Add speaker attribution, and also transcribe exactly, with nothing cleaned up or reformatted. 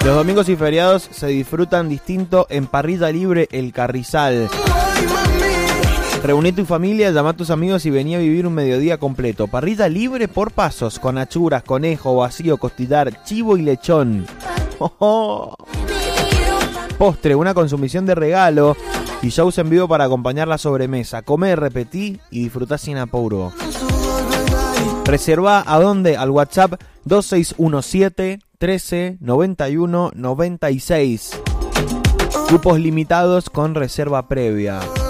Speaker 1: Los domingos y feriados se disfrutan distinto en Parrilla Libre El Carrizal. Reuní tu familia, llama a tus amigos y vení a vivir un mediodía completo. Parrilla libre por pasos, con achuras, conejo, vacío, costillar, chivo y lechón. Oh, oh. Postre, una consumición de regalo y shows en vivo para acompañar la sobremesa. Come, repetí y disfrutá sin apuro. Reserva a dónde, al WhatsApp dos seis uno siete, trece, noventa y uno, noventa y seis. Cupos limitados con reserva previa.